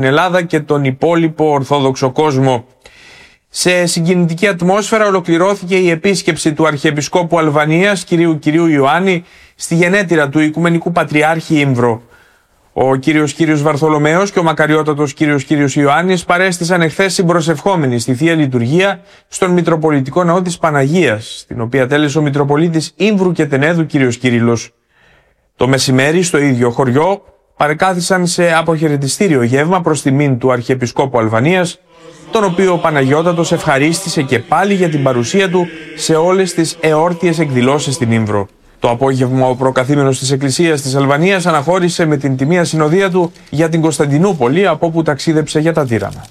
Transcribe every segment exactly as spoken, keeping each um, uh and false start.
Ελλάδα και τον υπόλοιπο Ορθόδοξο κόσμο. Σε συγκινητική ατμόσφαιρα ολοκληρώθηκε η επίσκεψη του Αρχιεπισκόπου Αλβανίας κυρίου κυρίου Ιωάννη στη γενέτειρα του Οικουμενικού Πατριάρχη Ήμβρο. Ο κύριος κύριος Βαρθολομαίος και ο μακαριότατος κύριος κύριος Ιωάννης παρέστησαν εχθές συμπροσευχόμενοι στη Θεία Λειτουργία στον Μητροπολιτικό Ναό της Παναγίας, την οποία τέλεσε ο Μητροπολίτης Ήμβρου και Τενέδου κύριος Κύριλλος. Το μεσημέρι στο ίδιο χωριό παρεκάθισαν σε αποχαιρετιστήριο γεύμα προς τιμήν του Αρχιεπισκόπου Αλβανίας, τον οποίο ο Παναγιώτατος ευχαρίστησε και πάλι για την παρουσία του σε όλες τις εόρτιες εκδηλώσεις στην Ήμβρο. Το απόγευμα ο προκαθήμενος της Εκκλησίας της Αλβανίας αναχώρησε με την τιμία συνοδεία του για την Κωνσταντινούπολη, από όπου ταξίδεψε για τα Τύρανα.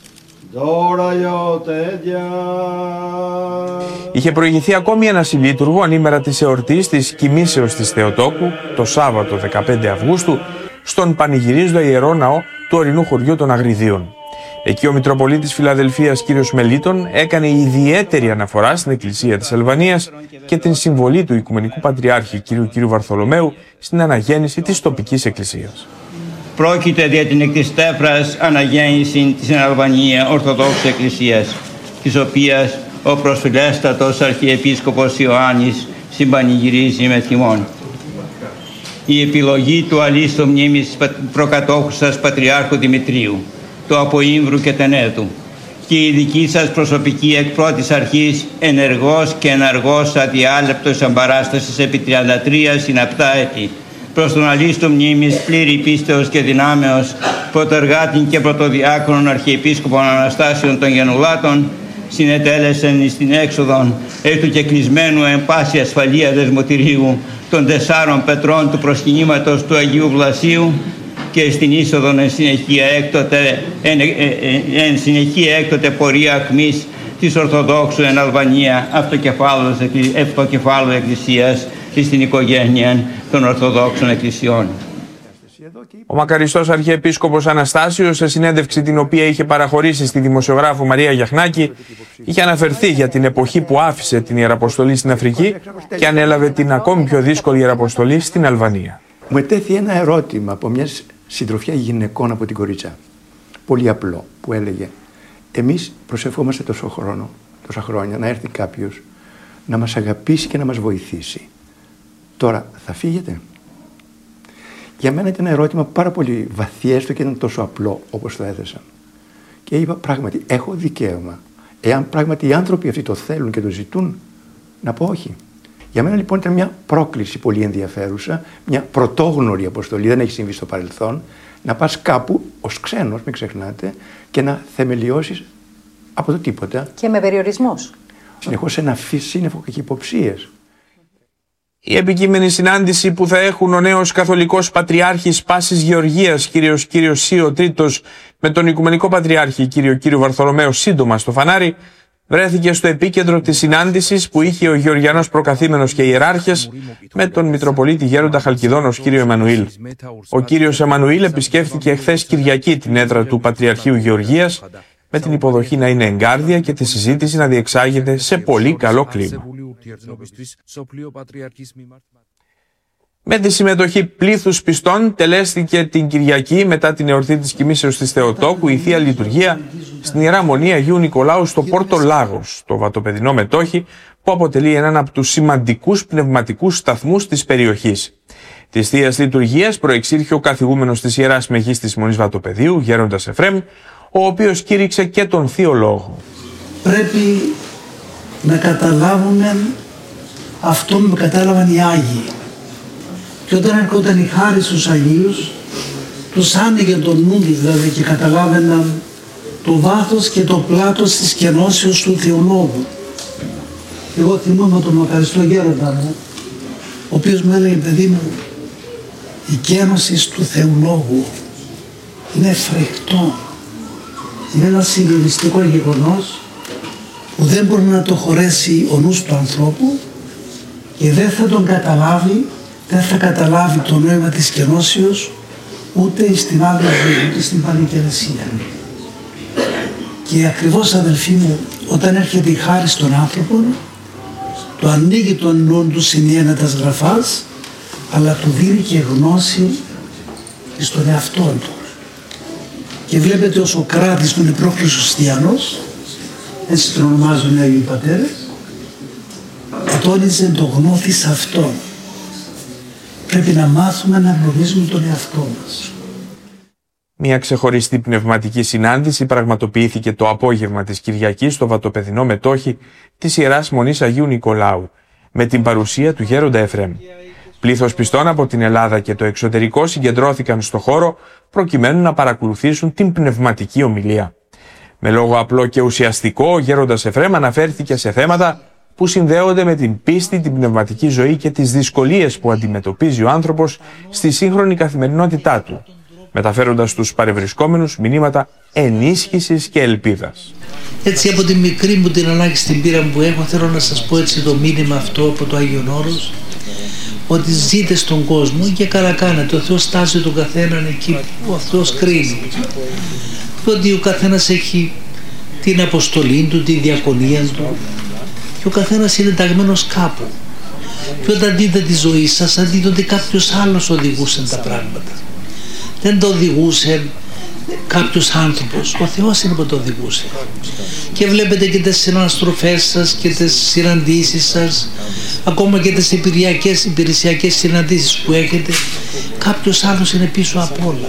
Είχε προηγηθεί ακόμη ένα συλλήτουργο ανήμερα της εορτής της Κοιμήσεως της Θεοτόκου, το Σάββατο δεκαπέντε Αυγούστου, στον πανηγυρίζοντα Ιερό Ναό του ορεινού χωριού των Αγριδίων. Εκεί ο Μητροπολίτης Φιλαδελφίας κ. Μελίτων έκανε ιδιαίτερη αναφορά στην Εκκλησία της Αλβανίας και την συμβολή του Οικουμενικού Πατριάρχη κ. κ. Βαρθολομαίου στην αναγέννηση της τοπικής εκκλησίας. Πρόκειται για την εκ της τέφρας αναγέννηση της Αλβανία Ορθοδόξης Εκκλησίας, της οποίας ο προσφυλέστατος Αρχιεπίσκοπος Ιωάννης συμπανηγυρίζει με τιμών. Η επιλογή του αλίστου μνήμης προκατόχου σας Πατριάρχου Δημητρίου, του από Ήμβρου και Τενέδου, και η δική σας προσωπική εκ πρώτης αρχής ενεργός και εναργός αδιάλεπτος αμπαράστασης επί τριάντα τρία συναπτά έτη προς τον αλίστου μνήμης πλήρη πίστεως και δυνάμεως πρωτεργάτην και πρωτοδιάκονον Αρχιεπίσκοπων Αναστάσεων των Γενουλάτων συνετέλεσεν στην έξοδον εκ του κεκλεισμένου εν πάση ασφαλεία δεσμοτηρίου των τεσσάρων πετρών του προσκυνήματος του Αγίου Βλασίου και στην είσοδον εν συνεχεία έκτοτε, εν, εν, εν συνεχεία έκτοτε πορεία αχμής της Ορθοδόξου εν Αλβανία αυτοκεφάλου Εκκλησίας και στην οικογένεια των Ορθοδόξων Εκκλησιών. Ο μακαριστός Αρχιεπίσκοπος Αναστάσιος, σε συνέντευξη την οποία είχε παραχωρήσει στη δημοσιογράφο Μαρία Γιαχνάκη, είχε αναφερθεί για την εποχή που άφησε την Ιεραποστολή στην Αφρική και ανέλαβε την ακόμη πιο δύσκολη Ιεραποστολή στην Αλβανία. Μου ετέθη ένα ερώτημα από μια συντροφιά γυναικών από την Κορίτσα, πολύ απλό, που έλεγε: εμείς προσευχόμαστε τόσο χρόνο, τόσα χρόνια, να έρθει κάποιος να μας αγαπήσει και να μας βοηθήσει. Τώρα θα φύγετε? Για μένα ήταν ένα ερώτημα πάρα πολύ βαθύ, έστω και ήταν τόσο απλό όπως το έθεσαν. Και είπα: πράγματι, έχω δικαίωμα. Εάν πράγματι οι άνθρωποι αυτοί το θέλουν και το ζητούν, να πω όχι. Για μένα λοιπόν ήταν μια πρόκληση πολύ ενδιαφέρουσα, μια πρωτόγνωρη αποστολή, δεν έχει συμβεί στο παρελθόν, να πας κάπου ως ξένος, μην ξεχνάτε, και να θεμελιώσεις από το τίποτα. Και με περιορισμούς. Συνεχώς ένα σύννεφο καχυποψίες. Η επικείμενη συνάντηση που θα έχουν ο νέος καθολικός πατριάρχης Πάσης Γεωργίας, κύριος κύριος Σίο Τρίτος, με τον Οικουμενικό Πατριάρχη κύριο κύριο Βαρθολομαίο σύντομα στο Φανάρι, βρέθηκε στο επίκεντρο της συνάντησης που είχε ο Γεωργιανός προκαθήμενος και ιεράρχες με τον Μητροπολίτη Γέροντα Χαλκιδόνος κύριο Εμμανουήλ. Ο κύριος Εμμανουήλ επισκέφθηκε εχθές Κυριακή την έδρα του Πατριαρχείου Γεωργίας, με την υποδοχή να είναι εγκάρδια και τη συζήτηση να διεξάγεται σε πολύ καλό κλίμα. Με τη συμμετοχή πλήθους πιστών τελέστηκε την Κυριακή, μετά την εορτή της Κοιμήσεως της Θεοτόκου, η Θεία Λειτουργία στην Ιερά Μονή Αγίου Νικολάου στο Πόρτο Λάγος, το βατοπεδινό μετόχι που αποτελεί έναν από τους σημαντικούς πνευματικούς σταθμούς της περιοχής. Της Θείας Λειτουργίας προεξήρχε ο καθηγούμενος της Ιεράς Μεγής της Μονής Βατοπεδίου, Γέροντας Εφρέμ, ο οποίος κήρυξε και τον Θείο Λόγο. Πρέπει να καταλάβουμε αυτό που κατάλαβαν οι Άγιοι. Και όταν έρχονταν η χάρη στους Αγίους, τους άνοιγε τον νου δηλαδή και καταλάβαιναν το βάθος και το πλάτος της κενώσεως του Θεολόγου. Εγώ θυμούμαι τον μακαριστό γέροντα μου, ο οποίος μου έλεγε: παιδί μου, η κένωση του Θεολόγου είναι φρικτό. Είναι ένα συγκλονιστικό γεγονός που δεν μπορεί να το χωρέσει ο νους του ανθρώπου και δεν θα τον καταλάβει, δεν θα καταλάβει το νόημα της κενώσεως ούτε στην άλλη ζωή, ούτε στην πανικαιρεσία. Και ακριβώς, αδελφοί μου, όταν έρχεται η χάρη στον άνθρωπο, του ανοίγει τον νου του συνιένατας γραφάς, αλλά του δίνει και γνώση στον εαυτό του. Και βλέπετε ο Σοκράτης που είναι πρόχειρος χριστιανός, έτσι τον ονομάζουν οι Άγιοι Πατέρες, τόνιζε το γνώθις αυτόν. Πρέπει να μάθουμε να γνωρίζουμε τον εαυτό μας. Μια ξεχωριστή πνευματική συνάντηση πραγματοποιήθηκε το απόγευμα της Κυριακής στο βατοπεδινό μετόχι της Ιεράς Μονής Αγίου Νικολάου, με την παρουσία του γέροντα Εφραίμ. Πλήθος πιστών από την Ελλάδα και το εξωτερικό συγκεντρώθηκαν στο χώρο προκειμένου να παρακολουθήσουν την πνευματική ομιλία. Με λόγο απλό και ουσιαστικό, ο γέροντας Εφραίμ αναφέρθηκε σε θέματα που συνδέονται με την πίστη, την πνευματική ζωή και τις δυσκολίες που αντιμετωπίζει ο άνθρωπος στη σύγχρονη καθημερινότητά του, μεταφέροντας στους παρευρισκόμενους μηνύματα ενίσχυσης και ελπίδας. Έτσι από τη μικρή μου την ελάχιστη πείρα που έχω, θέλω να σας πω έτσι το μήνυμα αυτό από το Άγιον Όρος, ότι ζείτε στον κόσμο και καλά κάνετε. Ο Θεός στάζει τον καθέναν εκεί που ο Θεός κρίνει. Ότι ο καθένας έχει την αποστολή του, τη διακονία του και ο καθένας είναι ταγμένος κάπου. Και όταν δείτε τη ζωή σας, θα δείτε ότι κάποιος άλλος οδηγούσε τα πράγματα. Δεν το οδηγούσε κάποιος άνθρωπος, ο Θεός είναι που το οδηγούσε. Και βλέπετε και τις συναναστροφές σας και τις συναντήσεις σας, ακόμα και τις υπηρεσιακές, υπηρεσιακές συναντήσεις που έχετε, κάποιος άλλος είναι πίσω από όλα.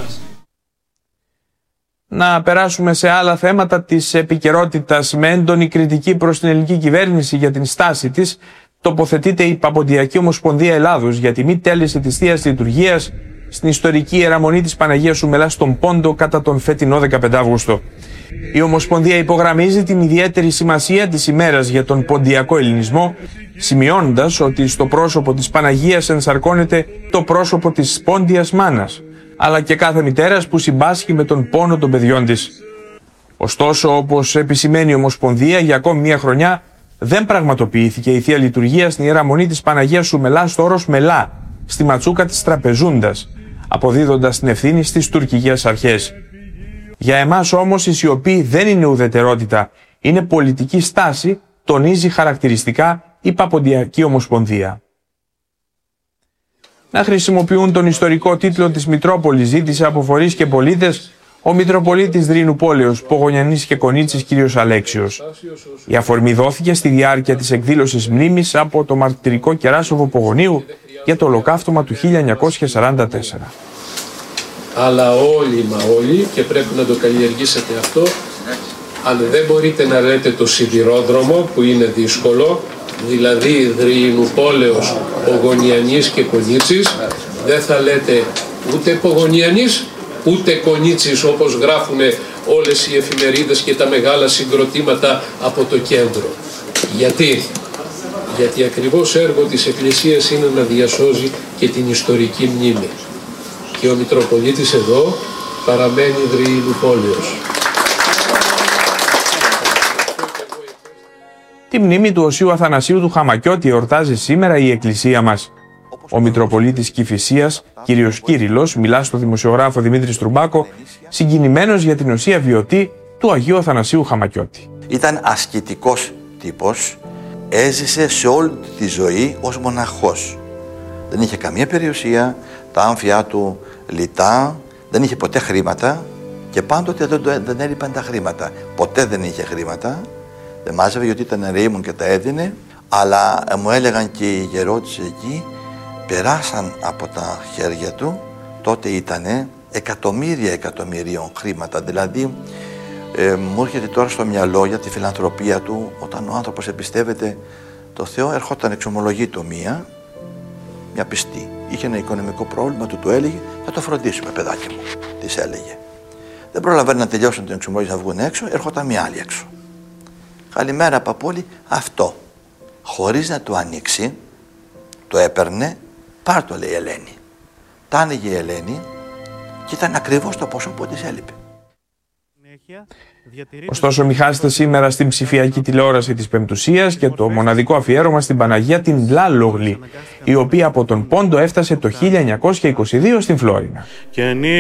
Να περάσουμε σε άλλα θέματα της επικαιρότητας. Με έντονη κριτική προς την ελληνική κυβέρνηση για την στάση της, τοποθετείται η Παποντιακή Ομοσπονδία Ελλάδος για τη μη τέλεση της Θείας Λειτουργίας στην ιστορική ιεραμονή της Παναγίας Ουμελά στον Πόντο κατά τον φετινό δεκαπέντε Αυγούστου. Η Ομοσπονδία υπογραμμίζει την ιδιαίτερη σημασία της ημέρας για τον ποντιακό ελληνισμό, σημειώνοντας ότι στο πρόσωπο της Παναγίας ενσαρκώνεται το πρόσωπο της πόντιας μάνας, αλλά και κάθε μητέρας που συμπάσχει με τον πόνο των παιδιών της. Ωστόσο, όπως επισημαίνει η Ομοσπονδία, για ακόμη μία χρονιά δεν πραγματοποιήθηκε η Θεία Λειτουργία στην ιεραμονή της Παναγίας Ουμελά στο όρος Μελά, στη ματσούκα της Τραπεζούντας, αποδίδοντας την ευθύνη στις τουρκικές αρχές. Για εμάς όμως η σιωπή δεν είναι ουδετερότητα, είναι πολιτική στάση, τονίζει χαρακτηριστικά η Παποντιακή Ομοσπονδία. Να χρησιμοποιούν τον ιστορικό τίτλο της Μητρόπολης ζήτησε από φορείς και πολίτες ο Μητροπολίτης Δρύινου Πόλεως, Πογονιανής και Κονίτσης κ. Αλέξιος. Η αφορμή δόθηκε στη διάρκεια της εκδήλωσης μνήμης από το μαρτυρικό κεράσοβο Πογονίου για το ολοκαύτωμα του χίλια εννιακόσια σαράντα τέσσερα. Αλλά όλοι μα όλοι, και πρέπει να το καλλιεργήσετε αυτό, αν δεν μπορείτε να λέτε το σιδηρόδρομο που είναι δύσκολο, δηλαδή Δρύινου Πόλεως, Πογονιανής και Κονίτσης, δεν θα λέτε ούτε Πογονιανής ούτε Κονίτσης όπως γράφουν όλες οι εφημερίδες και τα μεγάλα συγκροτήματα από το κέντρο. Γιατί? Γιατί ακριβώς έργο της Εκκλησίας είναι να διασώζει και την ιστορική μνήμη. Και ο Μητροπολίτης εδώ παραμένει Δρύινου Πόλεως. Τη μνήμη του Οσίου Αθανασίου του Χαμακιώτη εορτάζει σήμερα η Εκκλησία μας. Ο Μητροπολίτης Κηφισίας, κύριος Κύριλλος, μιλά στο δημοσιογράφο Δημήτρη Στρουμπάκο, συγκινημένος για την οσία βιωτή του Αγίου Αθανασίου Χαμακιώτη. Ήταν ασκητικός τύπος, έζησε σε όλη τη ζωή ως μοναχός. Δεν είχε καμία περιουσία, τα άμφια του λιτά, δεν είχε ποτέ χρήματα και πάντοτε δεν, δεν έλειπαν τα χρήματα. Ποτέ δεν είχε χρήματα, δεν μάζευε γιατί ήταν ερήμων και τα έδινε, αλλά μου έλεγαν και οι γερότες εκεί, περάσαν από τα χέρια του, τότε ήτανε εκατομμύρια εκατομμυρίων χρήματα. Δηλαδή, ε, μου έρχεται τώρα στο μυαλό για τη φιλανθρωπία του, όταν ο άνθρωπος εμπιστεύεται το Θεό, ερχόταν εξομολογή του μία, μια πιστή. Είχε ένα οικονομικό πρόβλημα, του το έλεγε, θα το φροντίσουμε παιδάκι μου, της έλεγε. Δεν προλαβαίνει να τελειώσουν την εξομολογία, να βγουν έξω, έρχονταν μια άλλη έξω. Καλημέρα παππούλη, αυτό. Χωρίς να του ανοίξει, το έπαιρνε, πάρ' το λέει η Ελένη. Τα άνοιγε η Ελένη και ήταν ακριβώς το ποσό που της έλειπε. Ωστόσο, μη χάσετε σήμερα στην ψηφιακή τηλεόραση της Πεμπτουσίας και το μοναδικό αφιέρωμα στην Παναγία την Λάλογλη, η οποία από τον Πόντο έφτασε το χίλια εννιακόσια είκοσι δύο στην Φλόρινα.